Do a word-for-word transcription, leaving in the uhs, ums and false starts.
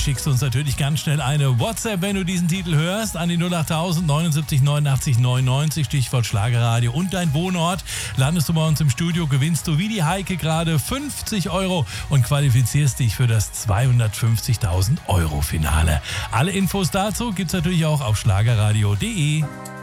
schickst du uns natürlich ganz schnell eine WhatsApp, wenn du diesen Titel hörst, an die null achttausend neunundsiebzig neunundachtzig neunundneunzig, Stichwort Schlagerradio und dein Wohnort. Landest du bei uns im Studio, gewinnst du wie die Heike gerade fünfzig Euro und qualifizierst dich für das zweihundertfünfzigtausend Euro Finale. Alle Infos dazu gibt's natürlich auch auf schlagerradio punkt de.